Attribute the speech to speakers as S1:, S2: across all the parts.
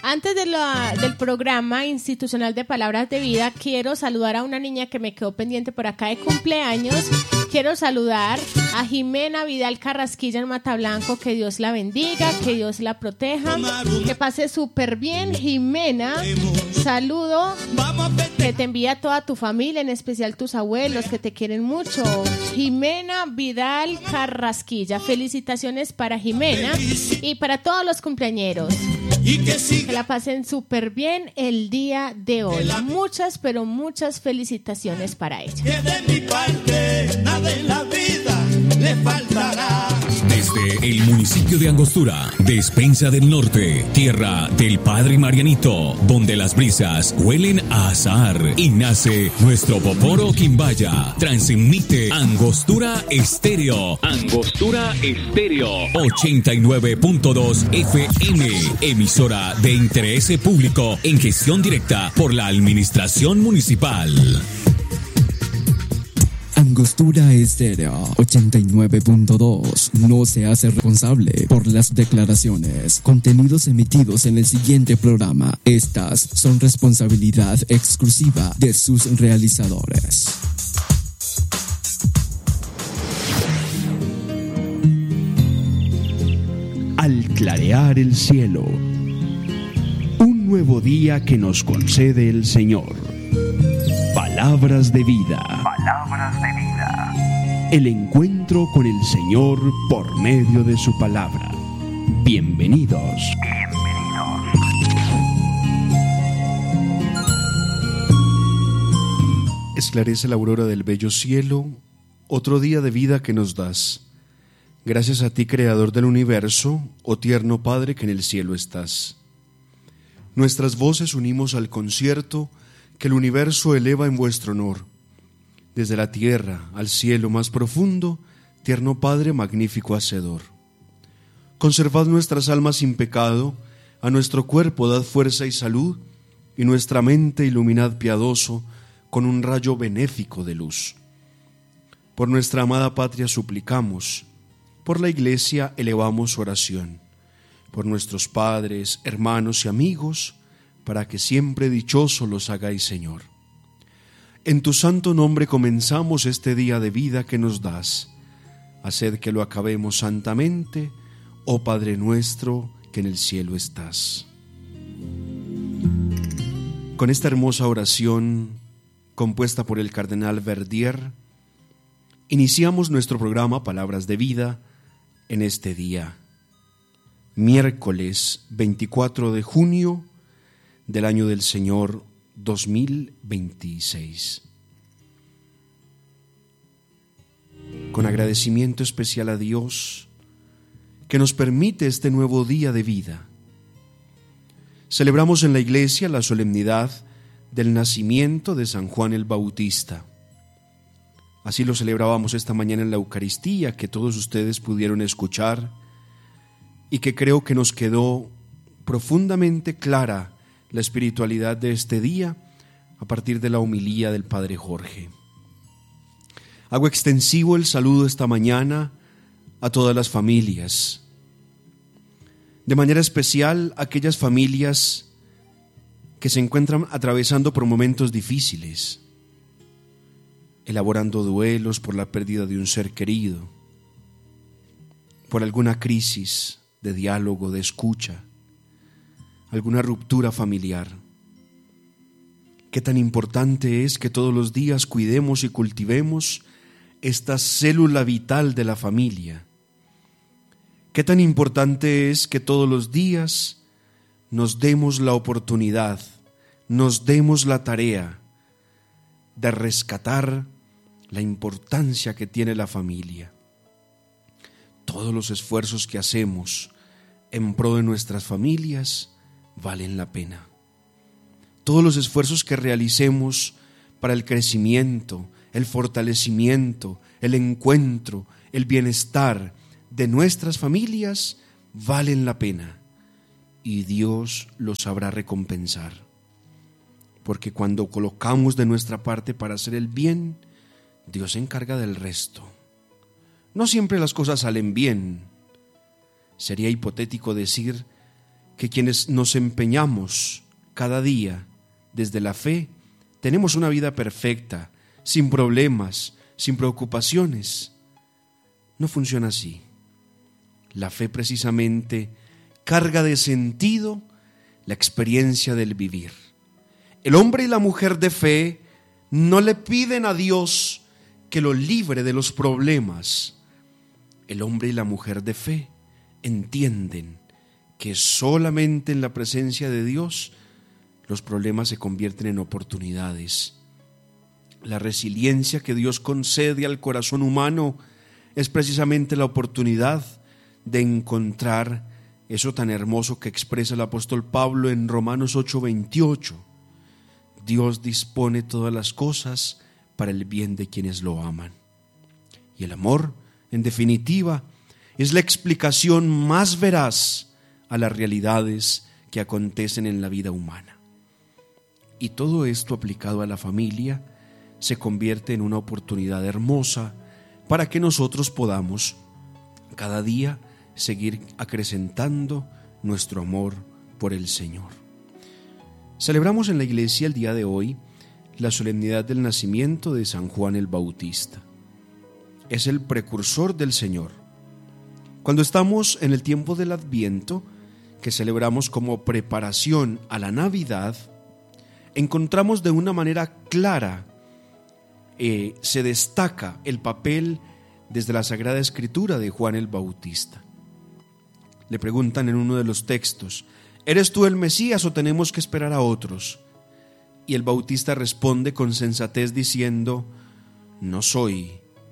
S1: Antes del programa institucional de Palabras de Vida, quiero saludar a una niña que me quedó pendiente por acá de cumpleaños. Quiero saludar a Jimena Vidal Carrasquilla en Matablanco. Que Dios la bendiga, que Dios la proteja, que pase súper bien, Jimena. Saludo que te envía toda tu familia, en especial tus abuelos que te quieren mucho. Jimena Vidal Carrasquilla, felicitaciones para Jimena y para todos los cumpleañeros. Que la pasen súper bien el día de hoy. Muchas, pero muchas felicitaciones para ella.
S2: Que de mi parte nada en la vida le faltará.
S3: Desde el municipio de Angostura, Despensa del Norte, tierra del Padre Marianito, donde las brisas huelen a azahar y nace nuestro Poporo Quimbaya. Transmite Angostura Estéreo. Angostura Estéreo 89.2 FM, emisora de interés público en gestión directa por la Administración Municipal.
S4: Angostura Estéreo 89.2 no se hace responsable por las declaraciones, contenidos emitidos en el siguiente programa. Estas son responsabilidad exclusiva de sus realizadores.
S5: Al clarear el cielo, un nuevo día que nos concede el Señor. Palabras de vida. Palabras de vida. El encuentro con el Señor por medio de su palabra. Bienvenidos.
S6: Esclarece la aurora del bello cielo, otro día de vida que nos das. Gracias a ti, Creador del universo, oh tierno Padre que en el cielo estás. Nuestras voces unimos al concierto que el universo eleva en vuestro honor. Desde la tierra al cielo más profundo, tierno Padre magnífico hacedor. Conservad nuestras almas sin pecado, a nuestro cuerpo dad fuerza y salud, y nuestra mente iluminad piadoso con un rayo benéfico de luz. Por nuestra amada patria suplicamos, por la Iglesia elevamos oración, por nuestros padres, hermanos y amigos, para que siempre dichosos los hagáis, Señor. En tu santo nombre comenzamos este día de vida que nos das. Haced que lo acabemos santamente, oh Padre nuestro que en el cielo estás. Con esta hermosa oración, compuesta por el cardenal Verdier, iniciamos nuestro programa Palabras de Vida en este día, miércoles 24 de junio del año del Señor 2026. Con agradecimiento especial a Dios que nos permite este nuevo día de vida. Celebramos en la iglesia la solemnidad del nacimiento de San Juan el Bautista. Así lo celebrábamos esta mañana en la Eucaristía, que todos ustedes pudieron escuchar y que creo que nos quedó profundamente clara la espiritualidad de este día a partir de la homilía del Padre Jorge. Hago extensivo el saludo esta mañana a todas las familias, de manera especial a aquellas familias que se encuentran atravesando por momentos difíciles, elaborando duelos por la pérdida de un ser querido, por alguna crisis de diálogo, de escucha, alguna ruptura familiar. Qué tan importante es que todos los días cuidemos y cultivemos esta célula vital de la familia. Qué tan importante es que todos los días nos demos la oportunidad, nos demos la tarea de rescatar la importancia que tiene la familia. Todos los esfuerzos que hacemos en pro de nuestras familias valen la pena. Todos los esfuerzos que realicemos para el crecimiento, el fortalecimiento, el encuentro, el bienestar de nuestras familias valen la pena, y Dios los sabrá recompensar. Porque cuando colocamos de nuestra parte para hacer el bien, Dios se encarga del resto. No siempre las cosas salen bien. Sería hipotético decir que quienes nos empeñamos cada día desde la fe, tenemos una vida perfecta, sin problemas, sin preocupaciones. No funciona así. La fe precisamente carga de sentido la experiencia del vivir. El hombre y la mujer de fe no le piden a Dios que lo libre de los problemas. El hombre y la mujer de fe entienden que solamente en la presencia de Dios los problemas se convierten en oportunidades. La resiliencia que Dios concede al corazón humano es precisamente la oportunidad de encontrar eso tan hermoso que expresa el apóstol Pablo en Romanos 8:28. Dios dispone todas las cosas para el bien de quienes lo aman. Y el amor, en definitiva, es la explicación más veraz a las realidades que acontecen en la vida humana. Y todo esto aplicado a la familia se convierte en una oportunidad hermosa para que nosotros podamos cada día seguir acrecentando nuestro amor por el Señor. Celebramos en la iglesia el día de hoy la solemnidad del nacimiento de San Juan el Bautista. Es el precursor del Señor. Cuando estamos en el tiempo del Adviento, que celebramos como preparación a la Navidad, encontramos de una manera clara, se destaca el papel desde la Sagrada Escritura de Juan el Bautista. Le preguntan en uno de los textos: ¿eres tú el Mesías o tenemos que esperar a otros? Y el Bautista responde con sensatez diciendo: no soy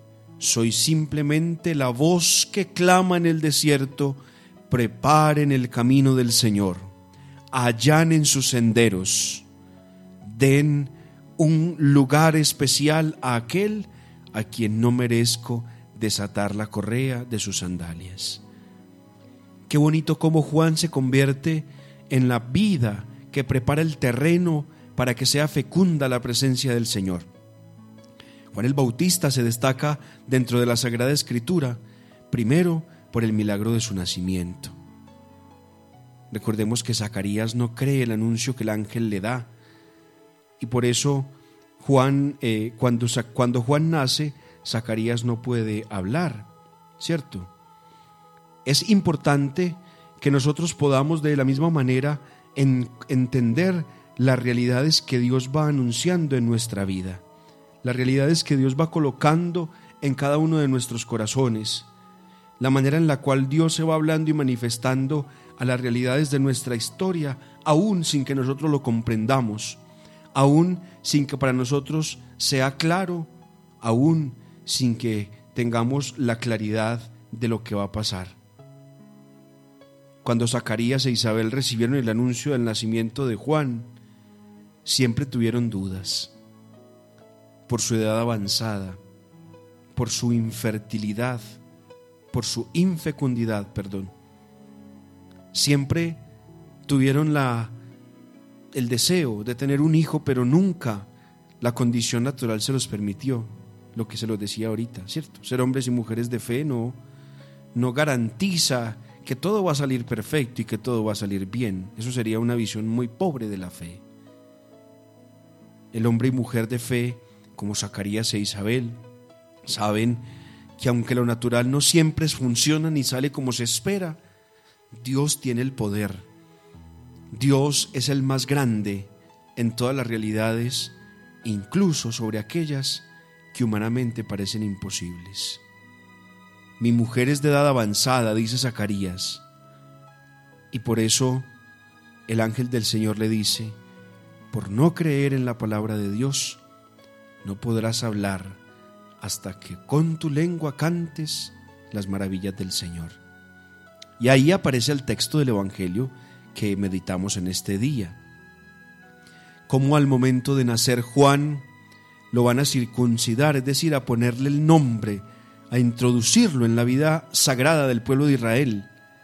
S6: simplemente la voz que clama en el desierto, preparen el camino del Señor, allanen sus senderos, den un lugar especial a aquel a quien no merezco desatar la correa de sus sandalias. Qué bonito cómo Juan se convierte en la vida que prepara el terreno para que sea fecunda la presencia del Señor. Juan el Bautista se destaca dentro de la Sagrada Escritura, primero por el milagro de su nacimiento. Recordemos que Zacarías no cree el anuncio que el ángel le da, y por eso Juan, cuando Juan nace, Zacarías no puede hablar, ¿cierto? Es importante que nosotros podamos de la misma manera entender las realidades que Dios va anunciando en nuestra vida, las realidades que Dios va colocando en cada uno de nuestros corazones, la manera en la cual Dios se va hablando y manifestando a las realidades de nuestra historia, aún sin que nosotros lo comprendamos, aún sin que para nosotros sea claro, aún sin que tengamos la claridad de lo que va a pasar. Cuando Zacarías e Isabel recibieron el anuncio del nacimiento de Juan, siempre tuvieron dudas. Por su edad avanzada, por su infertilidad, por su infecundidad, siempre tuvieron el deseo de tener un hijo, pero nunca la condición natural se los permitió, lo que se los decía ahorita, ¿cierto? Ser hombres y mujeres de fe no garantiza que todo va a salir perfecto y que todo va a salir bien. Eso sería una visión muy pobre de la fe. El hombre y mujer de fe, como Zacarías e Isabel, saben que aunque lo natural no siempre funciona ni sale como se espera, Dios tiene el poder. Dios es el más grande en todas las realidades, incluso sobre aquellas que humanamente parecen imposibles. Mi mujer es de edad avanzada, dice Zacarías, y por eso el ángel del Señor le dice: por no creer en la palabra de Dios, no podrás hablar hasta que con tu lengua cantes las maravillas del Señor. Y ahí aparece el texto del Evangelio que meditamos en este día. Cómo al momento de nacer Juan lo van a circuncidar, es decir, a ponerle el nombre, a introducirlo en la vida sagrada del pueblo de Israel.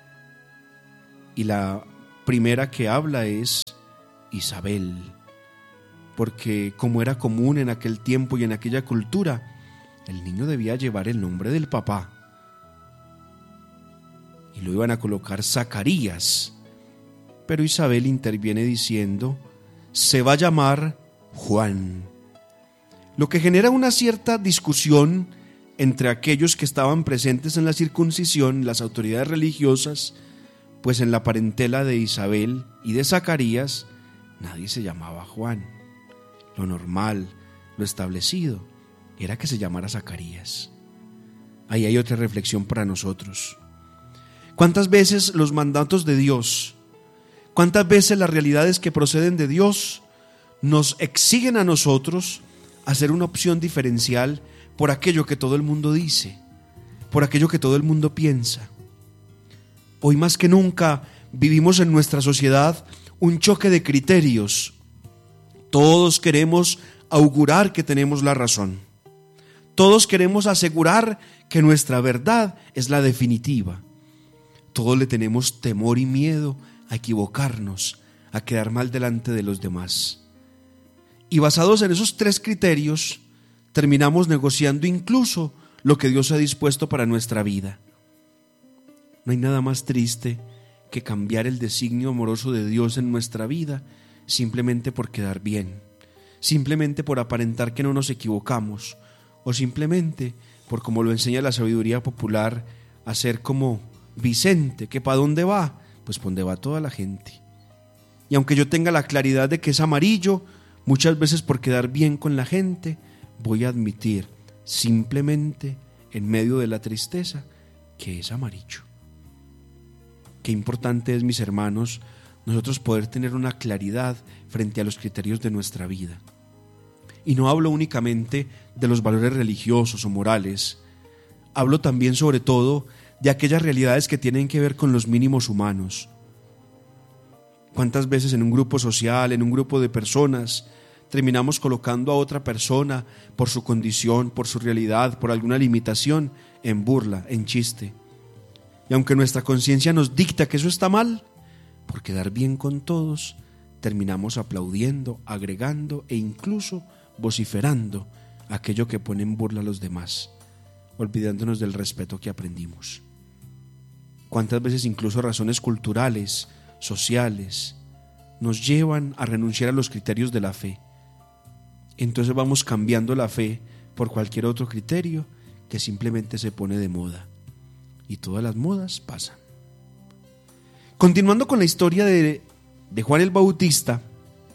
S6: Y la primera que habla es Isabel, porque como era común en aquel tiempo y en aquella cultura, el niño debía llevar el nombre del papá y lo iban a colocar Zacarías. Pero Isabel interviene diciendo: se va a llamar Juan. Lo que genera una cierta discusión entre aquellos que estaban presentes en la circuncisión, las autoridades religiosas, pues en la parentela de Isabel y de Zacarías nadie se llamaba Juan. Lo normal, lo establecido, era que se llamara Zacarías. Ahí hay otra reflexión para nosotros. ¿Cuántas veces los mandatos de Dios, cuántas veces las realidades que proceden de Dios nos exigen a nosotros hacer una opción diferencial por aquello que todo el mundo dice, por aquello que todo el mundo piensa? Hoy más que nunca vivimos en nuestra sociedad un choque de criterios. Todos queremos augurar que tenemos la razón. Todos queremos asegurar que nuestra verdad es la definitiva. Todos le tenemos temor y miedo a equivocarnos, a quedar mal delante de los demás. Y basados en esos tres criterios, terminamos negociando incluso lo que Dios ha dispuesto para nuestra vida. No hay nada más triste que cambiar el designio amoroso de Dios en nuestra vida simplemente por quedar bien, simplemente por aparentar que no nos equivocamos, o simplemente por, como lo enseña la sabiduría popular, hacer como Vicente, que ¿para dónde va? Pues para donde va toda la gente. Y aunque yo tenga la claridad de que es amarillo, muchas veces por quedar bien con la gente, voy a admitir simplemente en medio de la tristeza que es amarillo. Qué importante es, mis hermanos, nosotros poder tener una claridad frente a los criterios de nuestra vida. Y no hablo únicamente de los valores religiosos o morales, hablo también sobre todo de aquellas realidades que tienen que ver con los mínimos humanos. ¿Cuántas veces en un grupo social, en un grupo de personas, terminamos colocando a otra persona por su condición, por su realidad, por alguna limitación, en burla, en chiste? Y aunque nuestra conciencia nos dicta que eso está mal, por quedar bien con todos, terminamos aplaudiendo, agregando e incluso vociferando aquello que pone en burla a los demás, olvidándonos del respeto que aprendimos. ¿Cuántas veces incluso razones culturales, sociales, nos llevan a renunciar a los criterios de la fe? Entonces vamos cambiando la fe por cualquier otro criterio que simplemente se pone de moda. Y todas las modas pasan. Continuando con la historia de Juan el Bautista,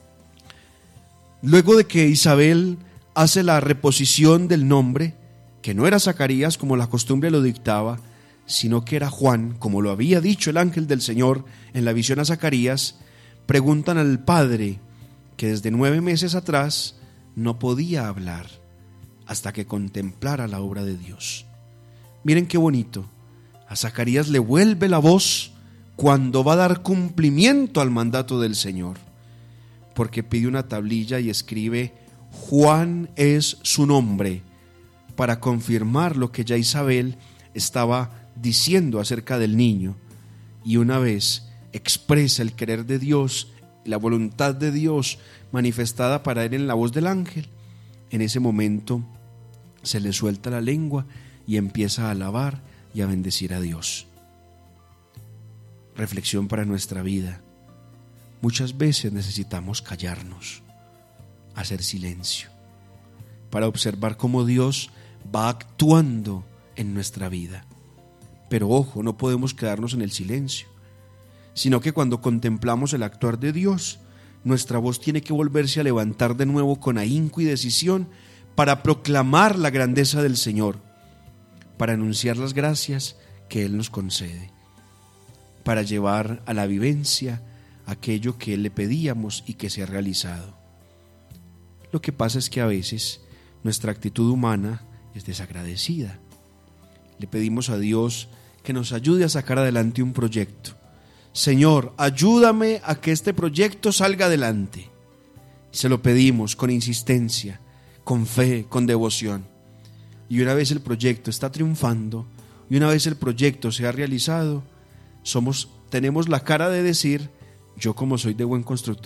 S6: luego de que Isabel hace la reposición del nombre, que no era Zacarías como la costumbre lo dictaba, sino que era Juan, como lo había dicho el ángel del Señor en la visión a Zacarías, preguntan al padre, que desde 9 meses atrás no podía hablar hasta que contemplara la obra de Dios. Miren qué bonito. A Zacarías le vuelve la voz cuando va a dar cumplimiento al mandato del Señor, porque pide una tablilla y escribe: Juan es su nombre, para confirmar lo que ya Isabel estaba diciendo acerca del niño. Y una vez expresa el querer de Dios, la voluntad de Dios manifestada para él en la voz del ángel, en ese momento se le suelta la lengua y empieza a alabar y a bendecir a Dios. Reflexión para nuestra vida. Muchas veces necesitamos callarnos, hacer silencio, para observar cómo Dios va actuando en nuestra vida. Pero ojo, no podemos quedarnos en el silencio, sino que cuando contemplamos el actuar de Dios, nuestra voz tiene que volverse a levantar de nuevo con ahínco y decisión para proclamar la grandeza del Señor, para anunciar las gracias que Él nos concede, para llevar a la vivencia aquello que le pedíamos y que se ha realizado. Lo que pasa es que a veces nuestra actitud humana es desagradecida. Le pedimos a Dios que nos ayude a sacar adelante un proyecto. Señor, ayúdame a que este proyecto salga adelante. Se lo pedimos con insistencia, con fe, con devoción. Y una vez el proyecto está triunfando, y una vez el proyecto se ha realizado, tenemos la cara de decir: yo, como soy de buen constructor,